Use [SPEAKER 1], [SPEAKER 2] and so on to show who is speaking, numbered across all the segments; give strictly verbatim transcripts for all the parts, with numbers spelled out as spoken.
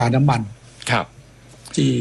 [SPEAKER 1] น้ำมัน
[SPEAKER 2] ครับ
[SPEAKER 1] ที่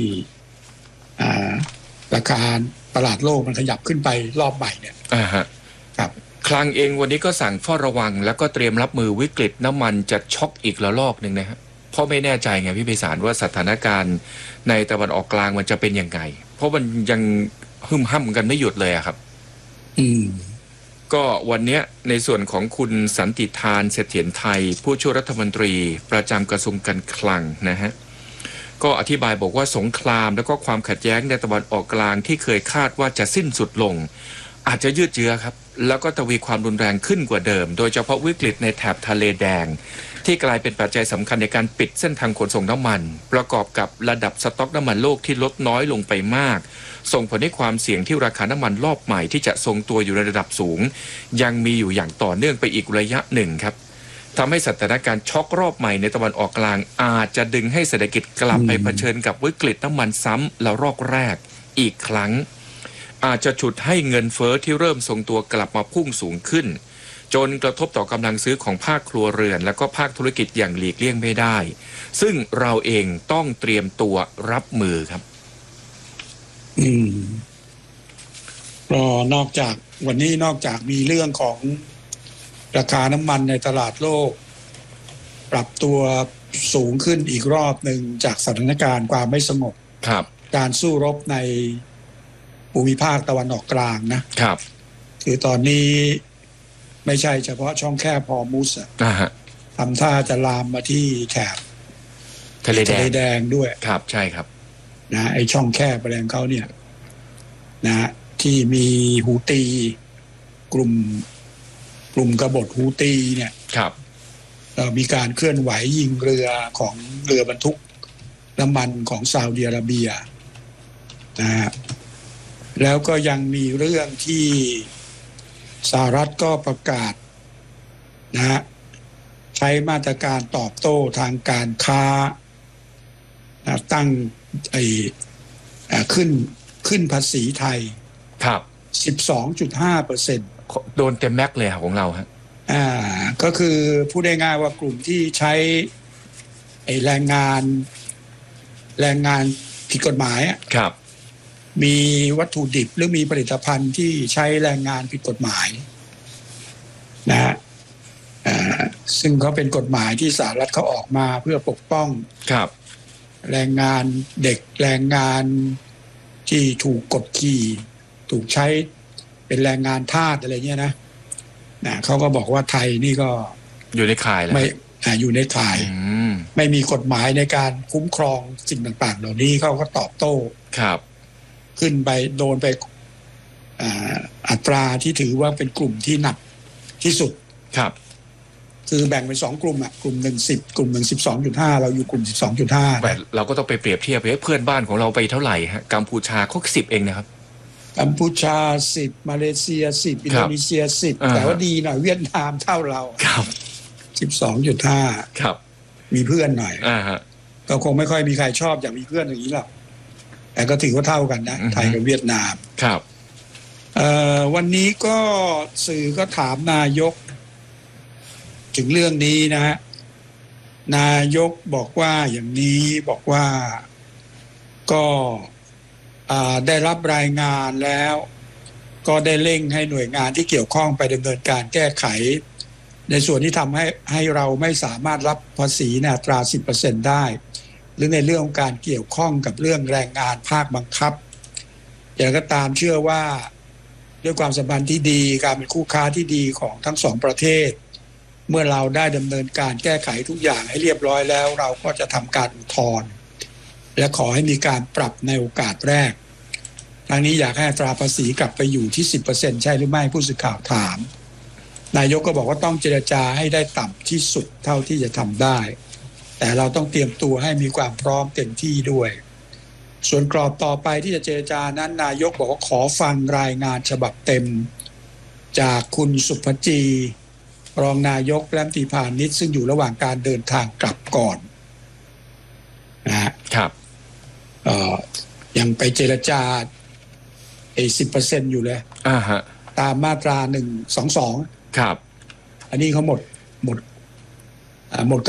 [SPEAKER 1] ราคาตลาดโลกมันขยับขึ้นไปรอบใหม่เนี่ย
[SPEAKER 2] อ่าฮะ
[SPEAKER 1] ครับ
[SPEAKER 2] คลังเองวันนี้ก็สั่งเฝ้าระวังแล้วก็เตรียมรับมือวิกฤตน้ำมันจะช็อกอีกระลอกหนึ่งนะฮะเพราะไม่แน่ใจไงพี่ไพศาลว่าสถานการณ์ในตะวันออกกลางมันจะเป็นยังไงเพราะมันยังหึ่มห้ำกันไม่หยุดเลยอะครับ
[SPEAKER 1] อืม
[SPEAKER 2] ก็วันนี้ในส่วนของคุณสันติธานเสถียรไทยผู้ช่วยรัฐมนตรีประจำกระทรวงการคลังนะฮะก็อธิบายบอกว่าสงครามแล้วก็ความขัดแย้งในตะวันออกกลางที่เคยคาดว่าจะสิ้นสุดลงอาจจะยืดเยื้อครับแล้วก็ทวีความรุนแรงขึ้นกว่าเดิมโดยเฉพาะวิกฤตในแถบทะเลแดงที่กลายเป็นปัจจัยสำคัญในการปิดเส้นทางขนส่งน้ำมันประกอบกับระดับสต็อกน้ำมันโลกที่ลดน้อยลงไปมากส่งผลให้ความเสี่ยงที่ราคาน้ำมันรอบใหม่ที่จะทรงตัวอยู่ในระดับสูงยังมีอยู่อย่างต่อเนื่องไปอีกระยะหนึ่งครับทำให้สถานการณ์ช็อกรอบใหม่ในตะวันออกกลางอาจจะดึงให้เศรษฐกิจกลับไปเผชิญกับวิกฤตน้ำมันซ้ำและรอบแรกอีกครั้งอาจจะฉุดให้เงินเฟ้อที่เริ่มทรงตัวกลับมาพุ่งสูงขึ้นจนกระทบต่อกำลังซื้อของภาคครัวเรือนและก็ภาคธุรกิจอย่างหลีกเลี่ยงไม่ได้ซึ่งเราเองต้องเตรียมตัวรับมือครับ
[SPEAKER 1] อืมก็นอกจากวันนี้นอกจากมีเรื่องของราคาน้ำมันในตลาดโลกปรับตัวสูงขึ้นอีกรอบหนึ่งจากสถานการณ์ความไม่สงบ
[SPEAKER 2] ครับ
[SPEAKER 1] การสู้รบในภูมิภาคตะวันออกกลางนะครับคือตอนนี้ไม่ใช่เฉพาะช่องแคบฮอร์มุสอ่ะทำท่าจะลามมาที่แถบ
[SPEAKER 2] ทะเลแดง
[SPEAKER 1] แดงด้วย
[SPEAKER 2] ครับใช่ครับ
[SPEAKER 1] นะไอช่องแคบแรงเขาเนี่ยนะที่มีฮูตีกลุ่มกลุ่มกบฏฮูตีเนี่ย
[SPEAKER 2] ครับ
[SPEAKER 1] มีการเคลื่อนไหวยิงเรือของเรือบรรทุกน้ำมันของซาอุดิอาระเบียนะฮะแล้วก็ยังมีเรื่องที่สหรัฐก็ประกาศนะฮะใช้มาตรการตอบโต้ทางการค้านะตั้งไอ้ขึ้นขึ้นภาษีไทย
[SPEAKER 2] ครับ
[SPEAKER 1] สิบสองจุดห้าเปอร์เซ็นต์
[SPEAKER 2] โดนเต็มแม็กเลยของเราฮะ
[SPEAKER 1] อ่าก็คือพูดได้ง่ายว่ากลุ่มที่ใช้ไอ้แรงงานแรงงานผิดกฎหมายอ่ะ
[SPEAKER 2] ครับ
[SPEAKER 1] มีวัตถุดิบหรือมีผลิตภัณฑ์ที่ใช้แรงงานผิดกฎหมายนะฮะอ่าซึ่งเขาเป็นกฎหมายที่สหรัฐเขาออกมาเพื่อปกป้อง
[SPEAKER 2] ครับ
[SPEAKER 1] แรงงานเด็กแรงงานที่ถูกกดขี่ถูกใช้เป็นแรงงานทาสอะไรเงี้ยนะนะเขาก็บอกว่าไทยนี่ก็
[SPEAKER 2] อยู่ในข่ายแล้ว
[SPEAKER 1] ไม่อยู่ในข่ายไม่มีกฎหมายในการคุ้มครองสิ่งต่างๆเหล่านี้เขาก็ตอบโต้
[SPEAKER 2] ครับ
[SPEAKER 1] ขึ้นไปโดนไปอัตราที่ถือว่าเป็นกลุ่มที่หนักที่สุด
[SPEAKER 2] ครับ
[SPEAKER 1] คือแบ่งเป็นสองกลุ่มอ่ะกลุ่มหนึ่งสิบกลุ่มหนึ่งสิบสองจุดห้าเราอยู่กลุ่มสิบสองจุดห้า
[SPEAKER 2] แต่เราก็ต้องไปเปรียบเทียบเพื่อนบ้านของเราไปเท่าไหร่ฮะกัมพูชาเขาสิบเองนะครับ
[SPEAKER 1] กัมพูชาสิบมาเลเซียสิบอินโดนีเซียสิบแต่ว่าดีหน่อยเวียดนามเท่าเรา
[SPEAKER 2] ครับ
[SPEAKER 1] สิบสองจุดห้า
[SPEAKER 2] ครับ
[SPEAKER 1] มีเพื่อนหน่อย
[SPEAKER 2] อ่าฮะ
[SPEAKER 1] ก็คงไม่ค่อยมีใครชอบอย่างมีเพื่อนอย่างนี้หรอกแต่ก็ถือว่าเท่ากันนะไทยกับเวียดนาม
[SPEAKER 2] ครับ
[SPEAKER 1] เอ่อวันนี้ก็สื่อก็ถามนายกถึงเรื่องนี้นะฮะนายกบอกว่าอย่างนี้บอกว่าก็ได้รับรายงานแล้วก็ได้เร่งให้หน่วยงานที่เกี่ยวข้องไปดำเนินการแก้ไขในส่วนที่ทำให้ให้เราไม่สามารถรับภาษีในอัตรา สิบเปอร์เซ็นต์ ได้หรือในเรื่องของการเกี่ยวข้องกับเรื่องแรงงานภาคบังคับอย่างก็ตามเชื่อว่าด้วยความสัมพันธ์ที่ดีการเป็นคู่ค้าที่ดีของทั้งสองประเทศเมื่อเราได้ดำเนินการแก้ไขทุกอย่างให้เรียบร้อยแล้วเราก็จะทำการอุทธรณ์และขอให้มีการปรับในโอกาสแรกทางนี้อยากให้อัตราภาษีกลับไปอยู่ที่ สิบเปอร์เซ็นต์ ใช่หรือไม่ผู้สื่อข่าวถามนายกก็บอกว่าต้องเจรจาให้ได้ต่ำที่สุดเท่าที่จะทำได้แต่เราต้องเตรียมตัวให้มีความพร้อมเต็มที่ด้วยส่วนกรอบต่อไปที่จะเจรจานั้นนายกบอกว่าขอฟังรายงานฉบับเต็มจากคุณสุภจีรองนายกรัฐมนตรีพาณิชย์ซึ่งอยู่ระหว่างการเดินทางกลับก่อนนะฮะ
[SPEAKER 2] ครับ
[SPEAKER 1] เอ่อยังไปเจรจาไอ้ สิบเปอร์เซ็นต์ อยู่เลย
[SPEAKER 2] อ่าฮะ
[SPEAKER 1] ตามมาตราหนึ่งสองสอง
[SPEAKER 2] ครับ
[SPEAKER 1] อันนี้เขาหมดหมดอ่าหมดกำหนด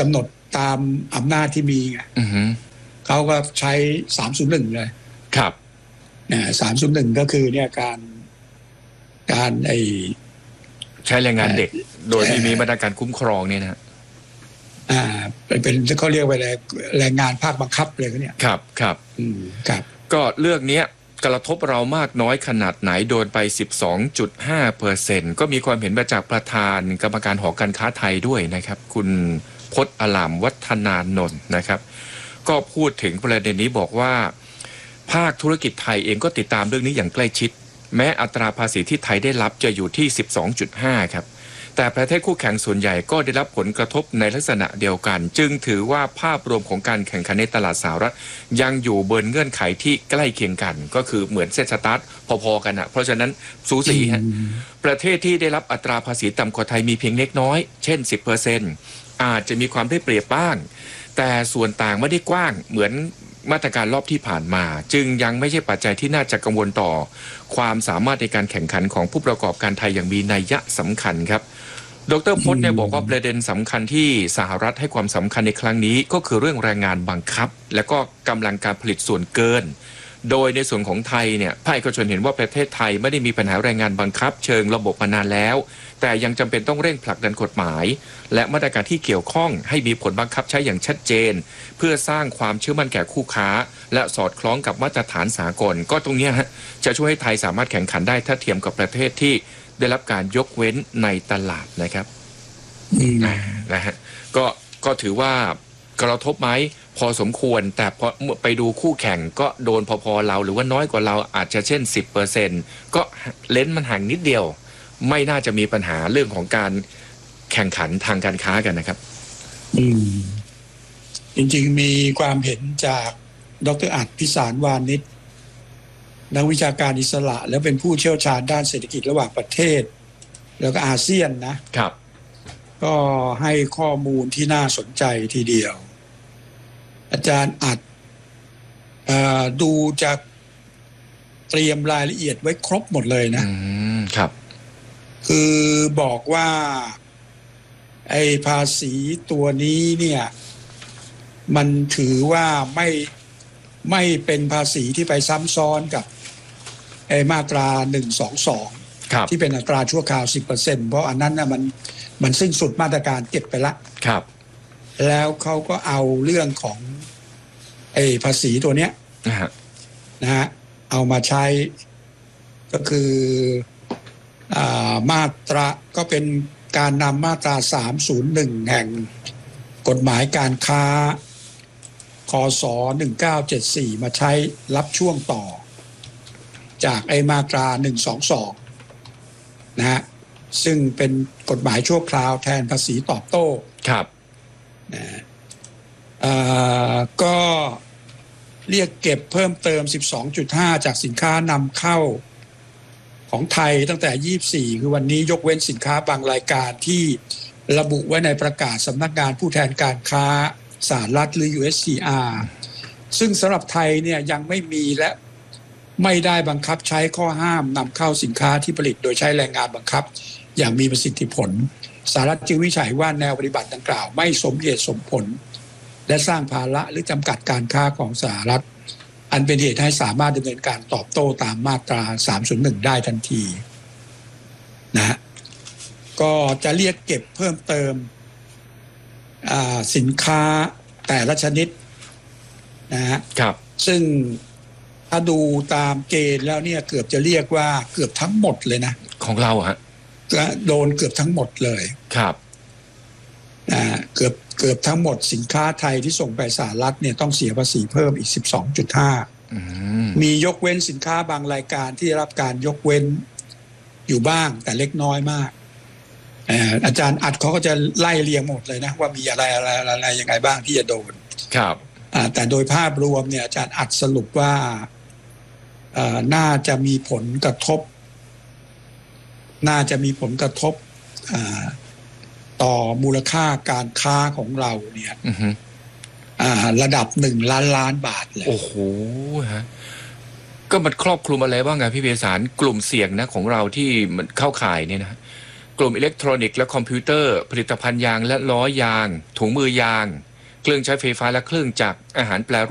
[SPEAKER 1] ตามอำนาจที่มีไง
[SPEAKER 2] อือฮึ
[SPEAKER 1] เขาก็ใช้สามศูนย์หนึ่งเลย
[SPEAKER 2] ครับ
[SPEAKER 1] เนี่ยสามศูนย์หนึ่งก็คือเนี่ยการการไอ
[SPEAKER 2] ใช้แรงงานเด็กโดยไม่มีมาตรการคุ้มครองเนี่ยนะ
[SPEAKER 1] อ่าเป็นเขาเรียกว่าอะไรแรงงานภาคบังคับเลยก็เนี่ย
[SPEAKER 2] ครับครับ
[SPEAKER 1] อืมครับ
[SPEAKER 2] ก็เรื่องเนี้ยกระทบเรามากน้อยขนาดไหนโดนไป สิบสองจุดห้าเปอร์เซ็นต์ ก็มีความเห็นมาจากประธานกรรมการหอการค้าไทยด้วยนะครับคุณพจน์อลามวัฒนานนท์นะครับก็พูดถึงประเด็นนี้บอกว่าภาคธุรกิจไทยเองก็ติดตามเรื่องนี้อย่างใกล้ชิดแม้อัตราภาษีที่ไทยได้รับจะอยู่ที่ สิบสองจุดห้า ครับแต่ประเทศคู่แข่งส่วนใหญ่ก็ได้รับผลกระทบในลักษณะเดียวกันจึงถือว่าภาพรวมของการแข่งขันในตลาดสหรัฐยังอยู่บนเงื่อนไขที่ใกล้เคียงกันก็คือเหมือนเส้นสตาร์ทพอๆกันนะเพราะฉะนั้นสูสีฮะประเทศที่ได้รับอัตราภาษีต่ำกว่าไทยมีเพียงเล็กน้อยเช่น สิบเปอร์เซ็นต์ อาจจะมีความได้เปรียบบ้างแต่ส่วนต่างไม่ได้กว้างเหมือนมาตรการรอบที่ผ่านมาจึงยังไม่ใช่ปัจจัยที่น่าจะกังวลต่อความสามารถในการแข่งขันของผู้ประกอบการไทยอย่างมีนัยยะสำคัญครับดร.พจน์เนี่ยบอกว่าประเด็นสำคัญที่สหรัฐให้ความสำคัญในครั้งนี้ก็คือเรื่องแรงงานบังคับและก็กำลังการผลิตส่วนเกินโดยในส่วนของไทยเนี่ยภาคเอกชนเห็นว่าประเทศไทยไม่ได้มีปัญหาแรงงานบังคับเชิงระบบมานานแล้วแต่ยังจำเป็นต้องเร่งผลักดันกฎหมายและมาตรการที่เกี่ยวข้องให้มีผลบังคับใช้อย่างชัดเจนเพื่อสร้างความเชื่อมั่นแก่คู่ค้าและสอดคล้องกับมาตรฐานสากลก็ตรงนี้ฮะจะช่วยให้ไทยสามารถแข่งขันได้ถ้าเทียมกับประเทศที่ได้รับการยกเว้นในตลาดนะครับนะฮะก็ก็ถือว่ากระทบไหมพอสมควรแต่พอไปดูคู่แข่งก็โดนพอๆเราหรือว่าน้อยกว่าเราอาจจะเช่น สิบเปอร์เซ็นต์ ก็เลนส์มันห่างนิดเดียวไม่น่าจะมีปัญหาเรื่องของการแข่งขันทางการค้ากันนะครับ
[SPEAKER 1] อืมจริงๆมีความเห็นจากดร.อัฏฐพิสารวานิชนักวิชาการอิสระแล้วเป็นผู้เชี่ยวชาญด้านเศรษฐกิจระหว่างประเทศแล้วก็อาเซียนนะครับก็ให้ข้อมูลที่น่าสนใจทีเดียวอาจารย์อัฏดูจะเตรียมรายละเอียดไว้ครบหมดเลยนะครับคือบอกว่าไอ้ภาษีตัวนี้เนี่ยมันถือว่าไม่ไม่เป็นภาษีที่ไปซ้ำซ้อนกับไอ้มาตราหนึ่งสองสองที่เป็นอัตราชั่วคราว สิบเปอร์เซ็นต์ เพราะอันนั้นน่ะมันมันสิ้นสุดมาตรการเก็บไปละ
[SPEAKER 2] ครับ
[SPEAKER 1] แล้วเขาก็เอาเรื่องของไอ้ภาษีตัวเนี้ยนะฮะเอามาใช้ก็คืออ่ามาตราก็เป็นการนำมาตราสามศูนย์หนึ่งแห่งกฎหมายการค้าคศหนึ่งเก้าเจ็ดสี่มาใช้รับช่วงต่อจากไอ้มาตราหนึ่งสองสองนะฮะซึ่งเป็นกฎหมายชั่วคราวแทนภาษีตอบโต้
[SPEAKER 2] ครับ
[SPEAKER 1] นะอ่าก็เรียกเก็บเพิ่มเติม สิบสองจุดห้า จากสินค้านำเข้าของไทยตั้งแต่ยี่สิบสี่คือวันนี้ยกเว้นสินค้าบางรายการที่ระบุไว้ในประกาศสำนักงานผู้แทนการค้าสหรัฐหรือ ยู เอส ซี อาร์ ซึ่งสำหรับไทยเนี่ยยังไม่มีและไม่ได้บังคับใช้ข้อห้ามนำเข้าสินค้าที่ผลิตโดยใช้แรงงานบังคับอย่างมีประสิทธิผลสหรัฐจึงวิจัยว่าแนวปฏิบัติดังกล่าวไม่สมเหตุสมผลและสร้างภาระหรือจำกัดการค้าของสหรัฐอันเป็นเหตุให้สามารถดำเนินการตอบโต้ตามมาตราสามศูนย์หนึ่งได้ทันทีนะก็จะเรียกเก็บเพิ่มเติมสินค้าแต่ละชนิดนะฮะ
[SPEAKER 2] ครับ
[SPEAKER 1] ซึ่งถ้าดูตามเกณฑ์แล้วเนี่ยเกือบจะเรียกว่าเกือบทั้งหมดเลยนะ
[SPEAKER 2] ของเราฮะ
[SPEAKER 1] โดนเกือบทั้งหมดเลย
[SPEAKER 2] ครับ
[SPEAKER 1] นะเกือบเกือบทั้งหมดสินค้าไทยที่ส่งไปสหรัฐเนี่ยต้องเสียภาษีเพิ่มอีก สิบสองจุดห้า มียกเว้นสินค้าบางรายการที่ได้รับการยกเว้นอยู่บ้างแต่เล็กน้อยมากอาจารย์อัดเขาก็จะไล่เรียงหมดเลยนะว่ามีอะไรอะไรอะไรยังไงบ้างที่จะโดน
[SPEAKER 2] ครับ
[SPEAKER 1] แต่โดยภาพรวมเนี่ยอาจารย์อัดสรุปว่าน่าจะมีผลกระทบน่าจะมีผลกระทบต่อมูลค่าการค้าของเราเนี่ยระดับหนึ่งล้านล้านบาทเลย
[SPEAKER 2] โอ้โหฮะก็มันครอบคลุมอะไรบ้างไงพี่เบสารกลุ่มเสี่ยงนะของเราที่มันเข้าข่ายเนี่ยนะกลุ่มอิเล็กทรอนิกส์และคอมพิวเตอร์ผลิตภัณฑ์ยางและล้อยางถุงมือยางเครื่องใช้ไฟฟ้าและเครื่องจักรอาหารแปร